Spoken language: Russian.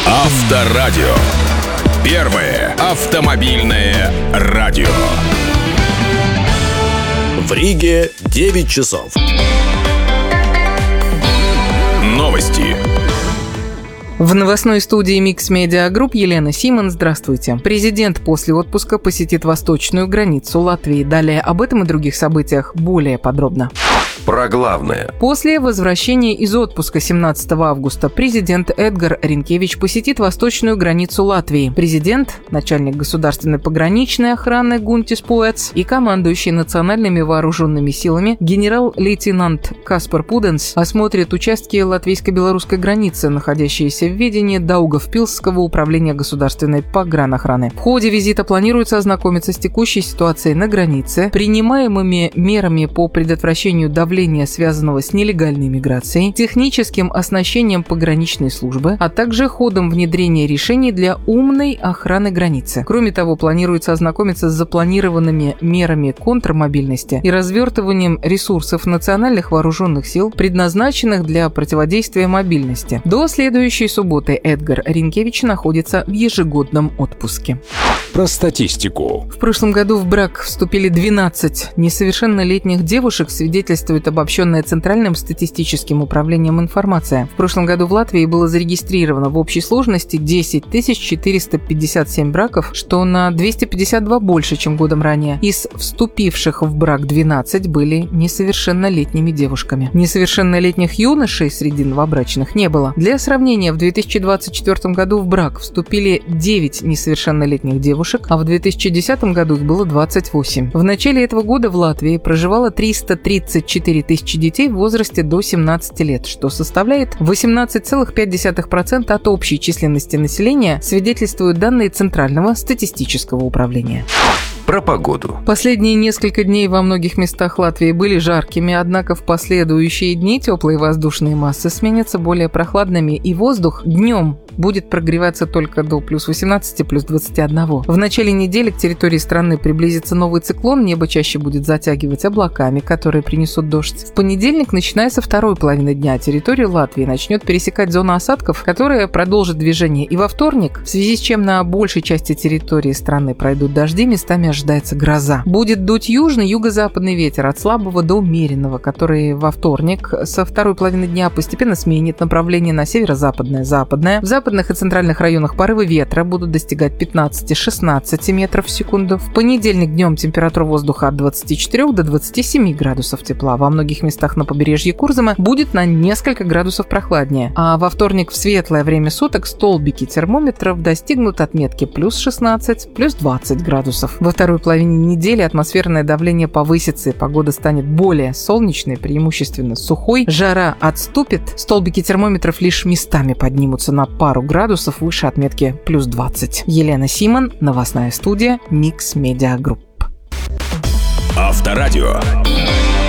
Авторадио. Первое автомобильное радио. В Риге 9 часов. Новости. В новостной студии Mix Media Group Елена Симон. Здравствуйте. Президент после отпуска посетит восточную границу Латвии. Далее об этом и других событиях более подробно. Про главное. После возвращения из отпуска 17 августа президент Эдгар Ринкевич посетит восточную границу Латвии. Президент, начальник государственной пограничной охраны Гунтис Пуэц и командующий национальными вооруженными силами генерал-лейтенант Каспар Пуденс осмотрят участки латвийско-белорусской границы, находящиеся в ведении Даугавпилсского управления государственной погранохраны. В ходе визита планируется ознакомиться с текущей ситуацией на границе, принимаемыми мерами по предотвращению давления, связанного с нелегальной миграцией, техническим оснащением пограничной службы, а также ходом внедрения решений для умной охраны границы. Кроме того, планируется ознакомиться с запланированными мерами контрмобильности и развертыванием ресурсов национальных вооруженных сил, предназначенных для противодействия мобильности. До следующей субботы Эдгар Ринкевич находится в ежегодном отпуске. Про статистику. В прошлом году в брак вступили 12 несовершеннолетних девушек, свидетельствует обобщенная Центральным статистическим управлением информация. В прошлом году в Латвии было зарегистрировано в общей сложности 10 457 браков, что на 252 больше, чем годом ранее. Из вступивших в брак 12 были несовершеннолетними девушками. Несовершеннолетних юношей среди новобрачных не было. Для сравнения, в 2024 году в брак вступили 9 несовершеннолетних девушек, а в 2010 году их было 28. В начале этого года в Латвии проживало 334 тысячи детей в возрасте до 17 лет, что составляет 18,5% от общей численности населения, свидетельствуют данные Центрального статистического управления. Про погоду. Последние несколько дней во многих местах Латвии были жаркими, однако в последующие дни теплые воздушные массы сменятся более прохладными, и воздух днем будет прогреваться только до плюс 18, плюс 21. В начале недели к территории страны приблизится новый циклон, небо чаще будет затягивать облаками, которые принесут дождь. В понедельник, начиная со второй половины дня, территорию Латвии начнет пересекать зона осадков, которая продолжит движение и во вторник, в связи с чем на большей части территории страны пройдут дожди, местами ожидается гроза. Будет дуть южный, юго-западный ветер от слабого до умеренного, который во вторник со второй половины дня постепенно сменит направление на северо-западное, западное. В западных и центральных районах порывы ветра будут достигать 15-16 метров в секунду. В понедельник днем температура воздуха от 24 до 27 градусов тепла. Во многих местах на побережье Курзема будет на несколько градусов прохладнее. А во вторник в светлое время суток столбики термометров достигнут отметки плюс 16, плюс 20 градусов. Во второй половине недели атмосферное давление повысится, и погода станет более солнечной, преимущественно сухой. Жара отступит, столбики термометров лишь местами поднимутся на пару градусов выше отметки плюс 20. Елена Симон, новостная студия Mix Media Group. Авторадио.